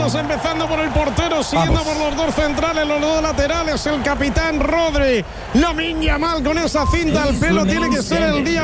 minutos, empezando por el portero, siguiendo por los dos centrales, los dos laterales, el capitán Rodri. Lamine Yamal con esa cinta al pelo, tiene que ser el día